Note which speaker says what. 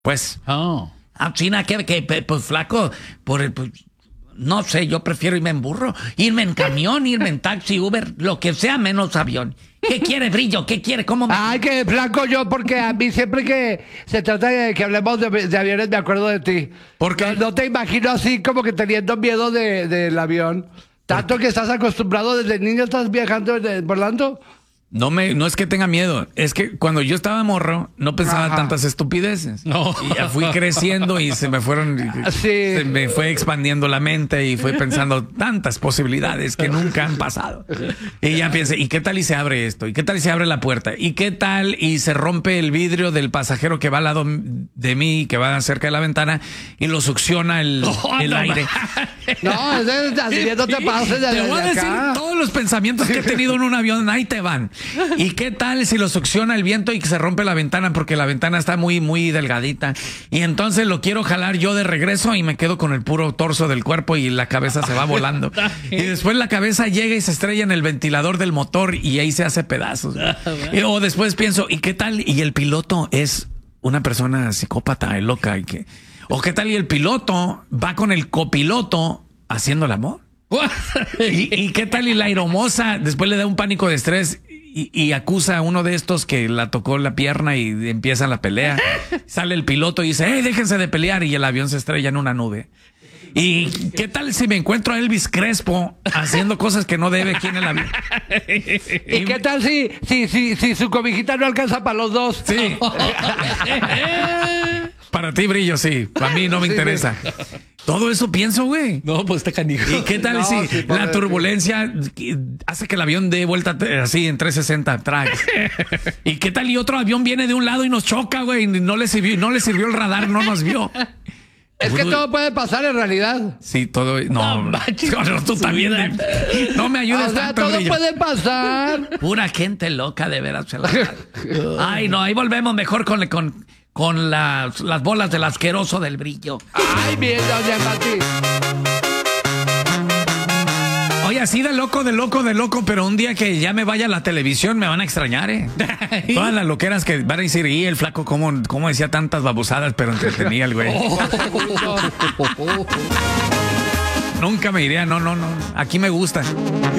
Speaker 1: Pues.
Speaker 2: Oh.
Speaker 3: China, pues flaco, pues, no sé, yo prefiero irme en burro, irme en camión, irme en taxi, Uber, lo que sea menos avión. ¿Qué quiere, Brillo? ¿Qué quiere? ¿Cómo me...?
Speaker 4: Ay, que flaco yo, porque a mí siempre que se trata de que hablemos de aviones me acuerdo de ti.
Speaker 1: Porque
Speaker 4: no te imagino así como que teniendo miedo del avión. Tanto que estás acostumbrado desde niño, estás viajando, volando.
Speaker 1: no es que tenga miedo, es que cuando yo estaba morro no pensaba tantas estupideces.
Speaker 2: No.
Speaker 1: Y ya fui creciendo y se me fue expandiendo la mente y fui pensando tantas posibilidades que nunca han pasado. Y ya pensé, ¿y qué tal y se abre esto? ¿Y qué tal y se abre la puerta? ¿Y qué tal y se rompe el vidrio del pasajero que va al lado de mí, que va cerca de la ventana y lo succiona el aire?
Speaker 4: No, así no te pases
Speaker 1: Te voy a decir todos los pensamientos que he tenido en un avión, ahí te van. ¿Y qué tal si lo succiona el viento y se rompe la ventana porque la ventana está muy, muy delgadita? Y entonces lo quiero jalar yo de regreso y me quedo con el puro torso del cuerpo y la cabeza se va volando. Y después la cabeza llega y se estrella en el ventilador del motor y ahí se hace pedazos. O después pienso, ¿y qué tal? Y el piloto es una persona psicópata y loca. ¿O qué tal y el piloto va con el copiloto haciendo el amor? ¿Y qué tal y la aeromoza después le da un pánico de estrés y acusa a uno de estos que la tocó la pierna y empieza la pelea? Sale el piloto y dice, déjense de pelear, y el avión se estrella en una nube. ¿Y qué tal si me encuentro a Elvis Crespo haciendo cosas que no debe aquí en el avión?
Speaker 4: ¿Y qué tal si su cobijita no alcanza para los dos?
Speaker 1: Sí. Para ti, Brillo, sí. Para mí no me interesa. Todo eso pienso, güey.
Speaker 2: No, pues está canijo.
Speaker 1: ¿Y qué tal si la turbulencia hace que el avión dé vuelta así en 360 tracks? ¿Y qué tal y otro avión viene de un lado y nos choca, güey? No le sirvió el radar, no nos vio.
Speaker 4: Es que todo puede pasar en realidad.
Speaker 1: Sí, todo. No, tú también. No me ayudes tanto,
Speaker 4: todo
Speaker 1: Brillo.
Speaker 4: puede pasar.
Speaker 3: Pura gente loca, de veras. Ay, no, ahí volvemos mejor con las bolas del asqueroso del Brillo.
Speaker 4: Ay, bien, doña Mati.
Speaker 1: Oye, así de loco, pero un día que ya me vaya a la televisión me van a extrañar, Todas las loqueras que van a decir, y el flaco cómo decía tantas babosadas, pero entretenía el güey. Nunca me iría, no. Aquí me gusta.